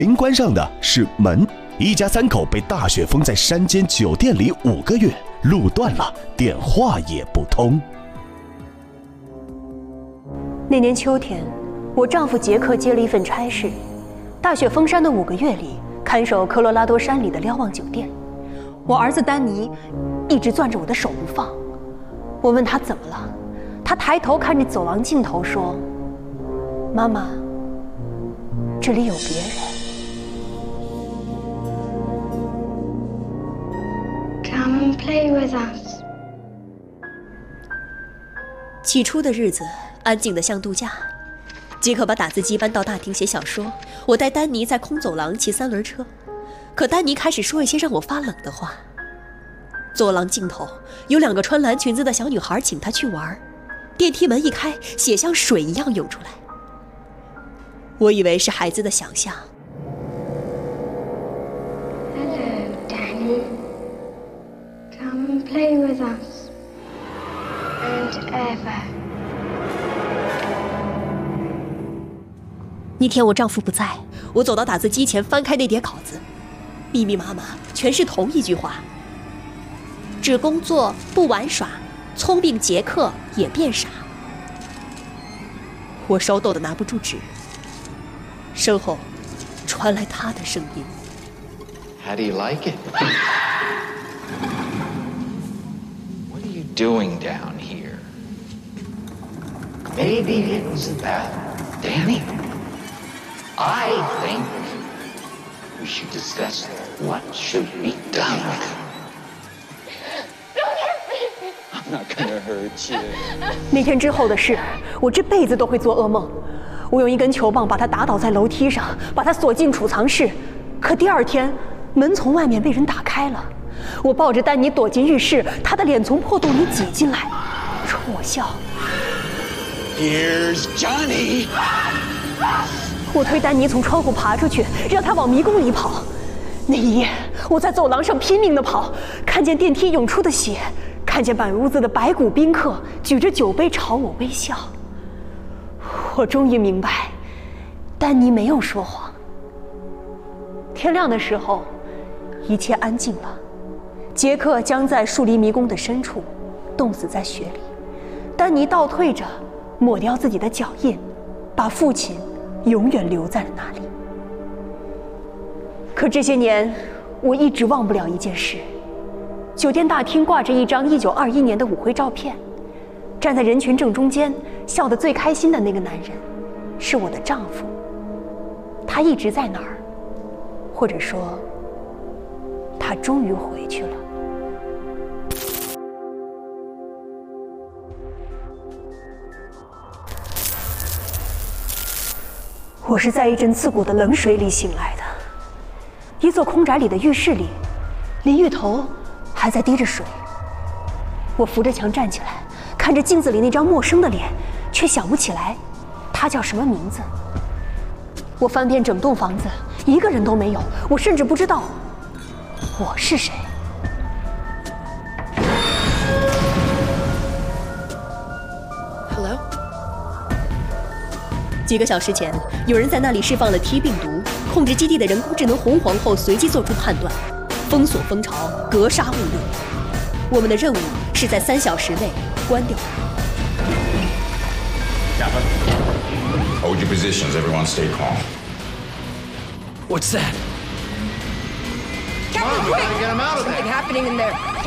门关上的是门，一家三口被大雪封在山间酒店里5个月，路断了，电话也不通。 那年秋天，我丈夫杰克接了一份差事，大雪封山的5个月里，看守科罗拉多山里的瞭望酒店。我儿子丹尼一直攥着我的手不放。我问他怎么了，他抬头看着走廊尽头说：“妈妈，这里有别人。” Come and play with us. 起初的日子安静得像度假。杰克把打字机搬到大厅写小说，我带丹尼在空走廊骑3轮车。可丹尼开始说一些让我发冷的话。走廊尽头有2个穿蓝裙子的小女孩请他去玩，电梯门一开，血像水一样涌出来。我以为是孩子的想象。 Hello, Danny. Come and play with us. And ever. 那天我丈夫不在，我走到打字机前，翻开那叠稿子，密密麻麻，全是同一句话：只工作不玩耍，聪明杰克也变傻。我手抖得拿不住纸，身后传来他的声音 How do you like it? What are you doing down here? Maybe it was about Danny. I think we should discuss what should be done. I'm not gonna hurt you. 那天之后的事，我这辈子都会做噩梦。我用一根球棒把他打倒在楼梯上，把他锁进储藏室。可第2天，门从外面被人打开了，我抱着丹尼躲进浴室，他的脸从破洞里挤进来，冲我笑。 Here's Johnny. 我推丹尼从窗户爬出去，让他往迷宫里跑。那一夜，我在走廊上拼命地跑，看见电梯涌出的血，看见满屋子的白骨宾客举着酒杯朝我微笑。我终于明白，丹尼没有说谎。天亮的时候，一切安静了。杰克僵在树篱迷宫的深处，冻死在雪里。丹尼倒退着，抹掉自己的脚印，把父亲永远留在了那里。可这些年，我一直忘不了一件事：酒店大厅挂着一张1921年的舞会照片，站在人群正中间，笑得最开心的那个男人，是我的丈夫。他一直在那儿，或者说，他终于回去了。我是在一阵刺骨的冷水里醒来的。一座空宅里的浴室里，淋浴头还在滴着水。我扶着墙站起来，看着镜子里那张陌生的脸，却想不起来他叫什么名字。我翻遍整栋房子，一个人都没有，我甚至不知道我是谁。Hello？ 几个小时前，有人在那里释放了 T 病毒，控制基地的人工智能红皇后随即做出判断，封锁蜂巢，格杀勿论。我们的任务是在3小时内关掉它。 Kappa, hold your positions. Everyone stay calm. What's that? Captain, quick! Something happening in there.